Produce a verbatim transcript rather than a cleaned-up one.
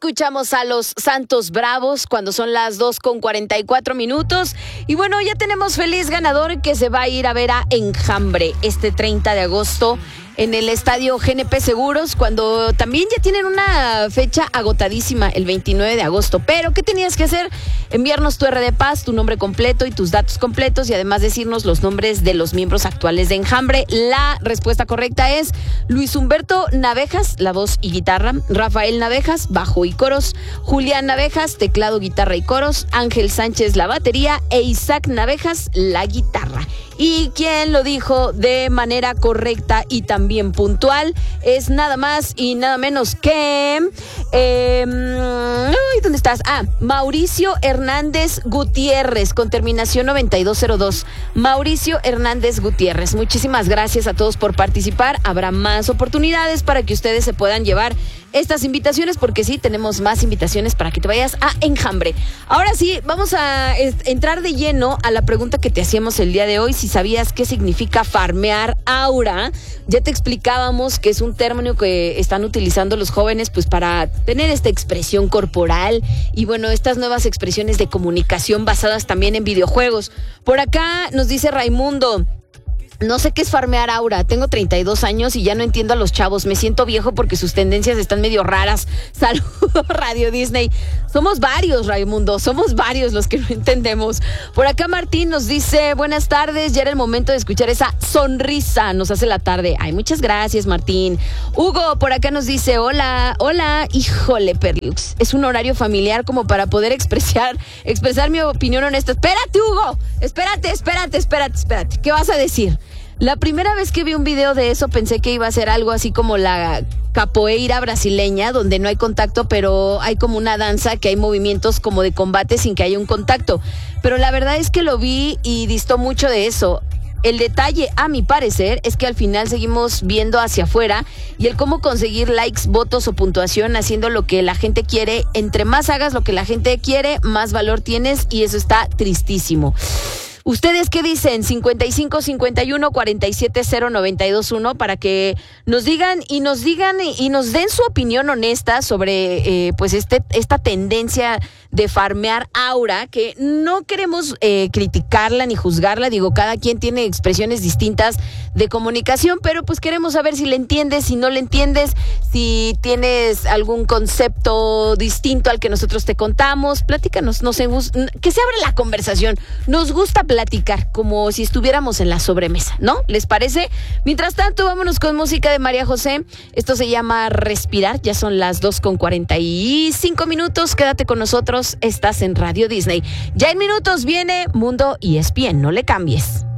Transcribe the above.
escuchamos a los Santos Bravos cuando son las dos con cuarenta y cuatro minutos. Y bueno, ya tenemos feliz ganador que se va a ir a ver a Enjambre este treinta de agosto en el estadio G N P Seguros, cuando también ya tienen una fecha agotadísima el veintinueve de agosto. Pero, ¿qué tenías que hacer? Enviarnos tu R D Paz, tu nombre completo y tus datos completos, y además decirnos los nombres de los miembros actuales de Enjambre. La respuesta correcta es Luis Humberto Navejas, la voz y guitarra; Rafael Navejas, bajo y coros; Julián Navejas, teclado, guitarra y coros; Ángel Sánchez, la batería; e Isaac Navejas, la guitarra. Y quien lo dijo de manera correcta y también puntual es nada más y nada menos que... Eh, uy, ¿dónde estás? Ah, Mauricio Hernández Gutiérrez, con terminación noventa y dos cero dos. Mauricio Hernández Gutiérrez. Muchísimas gracias a todos por participar. Habrá más oportunidades para que ustedes se puedan llevar estas invitaciones, porque sí, tenemos más invitaciones para que te vayas a Enjambre. Ahora sí, vamos a est- entrar de lleno a la pregunta que te hacíamos el día de hoy, si sabías qué significa farmear aura. Ya te explicábamos que es un término que están utilizando los jóvenes pues para tener esta expresión corporal y bueno, estas nuevas expresiones de comunicación basadas también en videojuegos. Por acá nos dice Raimundo: no sé qué es farmear aura, tengo treinta y dos años y ya no entiendo a los chavos, me siento viejo porque sus tendencias están medio raras. Saludos, Radio Disney. Somos varios, Raimundo, somos varios los que no entendemos. Por acá Martín nos dice: buenas tardes, ya era el momento de escuchar esa sonrisa, nos hace la tarde. Ay, muchas gracias, Martín. Hugo por acá nos dice: hola, hola, híjole, Perlux, es un horario familiar como para poder expresar, expresar mi opinión honesta. Espérate, Hugo, espérate, espérate, espérate, espérate, ¿qué vas a decir? La primera vez que vi un video de eso pensé que iba a ser algo así como la capoeira brasileña, donde no hay contacto, pero hay como una danza que hay movimientos como de combate sin que haya un contacto. Pero la verdad es que lo vi y distó mucho de eso. El detalle, a mi parecer, es que al final seguimos viendo hacia afuera y el cómo conseguir likes, votos o puntuación haciendo lo que la gente quiere. Entre más hagas lo que la gente quiere, más valor tienes, y eso está tristísimo. ¿Ustedes qué dicen? cincuenta y cinco cincuenta y uno cuarenta y siete cero noventa y dos uno para que nos digan y nos digan y, y nos den su opinión honesta sobre eh, pues este esta tendencia de farmear aura, que no queremos eh, criticarla ni juzgarla. Digo, cada quien tiene expresiones distintas de comunicación, pero pues queremos saber si le entiendes, si no le entiendes, si tienes algún concepto distinto al que nosotros te contamos. Platícanos, no sé, que se abra la conversación. Nos gusta platicar como si estuviéramos en la sobremesa, ¿no? ¿Les parece? Mientras tanto, vámonos con música de María José. Esto se llama Respirar. Ya son las dos con cuarenta y cinco minutos. Quédate con nosotros. Estás en Radio Disney. Ya en minutos viene Mundo E S P N. No le cambies.